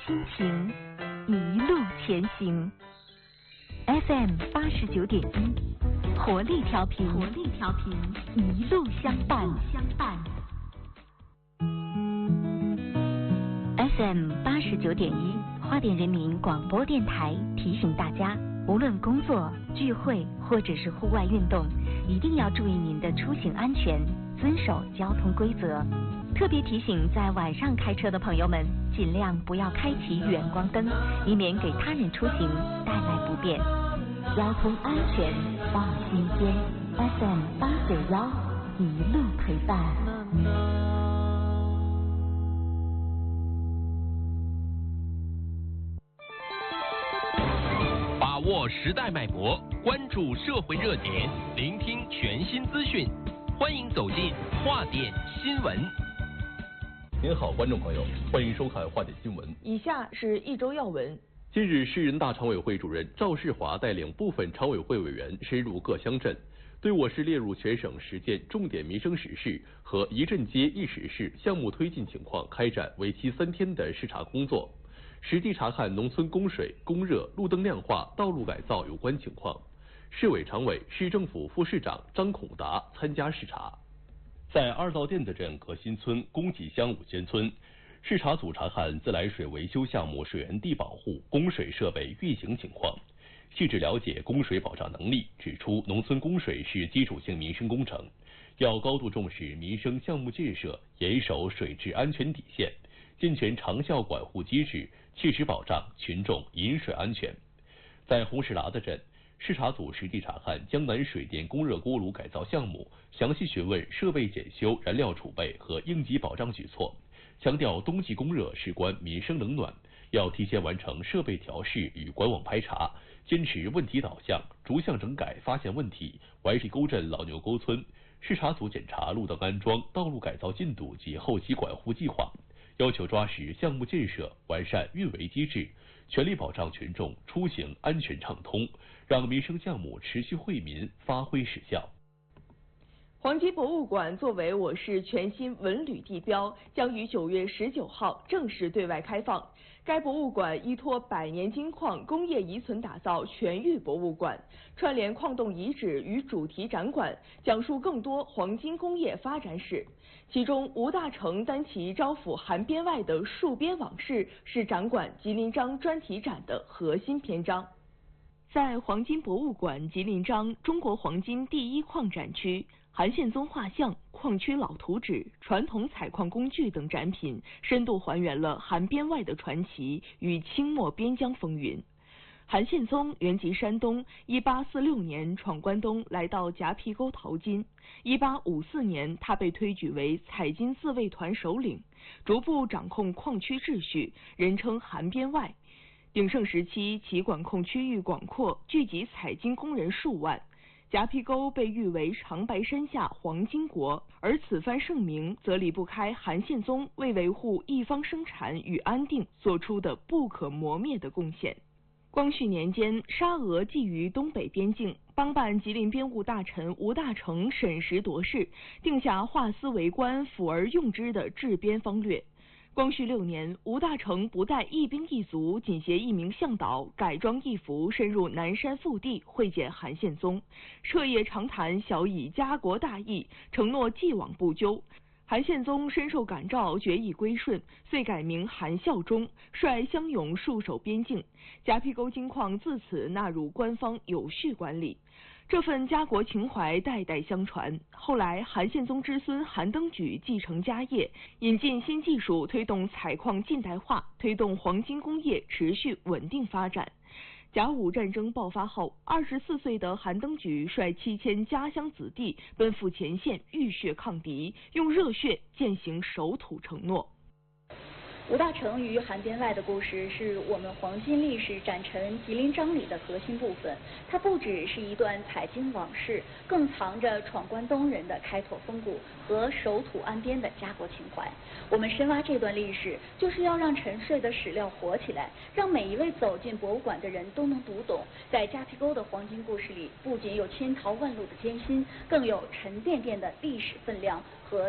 心情，一路前行。FM 89.1，活力调频，一路相伴。FM 89.1，花莲人民广播电台提醒大家，无论工作、聚会或者是户外运动，一定要注意您的出行安全，遵守交通规则。特别提醒在晚上开车的朋友们，尽量不要开启远光灯，以免给他人出行带来不便。交通安全放心间 ，FM 891一路陪伴。 把握时代脉搏，关注社会热点，聆听全新资讯，欢迎走进华点新闻。 您好，观众朋友，欢迎收看华点新闻。 以下是一周要闻。 近日，市人大常委会主任赵世华带领部分常委会委员深入各乡镇，对我市列入全省10件重点民生实事和一镇街一实事项目推进情况开展为期3天的视察工作，实地查看农村供水、供热、路灯亮化、道路改造有关情况。市委常委、市政府副市长张孔达参加视察。在2道店子镇革新村、公济乡5间村，视察组查看自来水维修项目水源地保护、供水设备运行情况，细致了解供水保障能力，指出农村供水是基础性民生工程，要高度重视民生项目建设，严守水质安全底线，健全长效管护机制，切实保障群众饮水安全。在红石喇子镇，视察组实地查看江南水电供热锅炉改造项目，详细询问设备检修、燃料储备和应急保障举措，强调冬季供热事关民生冷暖，要提前完成设备调试与管网排查，坚持问题导向，逐项整改发现问题，完善沟镇老牛沟村。视察组检查路灯安装、道路改造进度及后期管护计划，要求抓实项目建设，完善运维机制，全力保障群众出行安全畅通，让民生项目持续惠民，发挥实效。 黄金博物馆作为我市全新文旅地标，将于9月19号正式对外开放。该博物馆依托100年金矿工业遗存打造全域博物馆，串联矿洞遗址与主题展馆，讲述更多黄金工业发展史。其中，吴大成单旗招抚韩边外的戍边往事是展馆吉林章专题展的核心篇章。在黄金博物馆吉林章中国黄金第1矿展区，韩宪宗画像、矿区老图纸、传统采矿工具等展品，深度还原了韩边外的传奇与清末边疆风云。韩宪宗原籍山东，1846年闯关东来到夹皮沟淘金，1854年他被推举为采金自卫团首领，逐步掌控矿区秩序，人称韩边外。鼎盛时期，其管控区域广阔，聚集采金工人数万。夹皮沟被誉为长白山下黄金国，而此番盛名则离不开韩宪宗为维护一方生产与安定做出的不可磨灭的贡献。光绪年间，沙俄觊觎东北边境，帮办吉林边务大臣吴大成审时度势，定下化私为官、抚而用之的治边方略。光绪6年，吴大成不带一兵一卒，仅携1名向导，改装义服，深入南山腹地会见韩宪宗，彻夜长谈，小以家国大义，承诺既往不咎。韩宪宗深受感召，决意归顺，遂改名韩孝忠，率乡勇戍守边境。夹皮沟金矿自此纳入官方有序管理。这份家国情怀代代相传。后来，韩宪宗之孙韩登举继承家业，引进新技术，推动采矿近代化，推动黄金工业持续稳定发展。甲午战争爆发后，24岁的韩登举率7000家乡子弟奔赴前线，浴血抗敌，用热血践行守土承诺。 吴大成与韩边外的故事是我们黄金历史展陈吉林章里的核心部分。它不只是一段采金往事，更藏着闯关东人的开拓风骨和守土安边的家国情怀。我们深挖这段历史，就是要让沉睡的史料活起来，让每一位走进博物馆的人都能读懂，在夹皮沟的黄金故事里，不仅有千淘万漉的艰辛，更有沉甸甸的历史分量和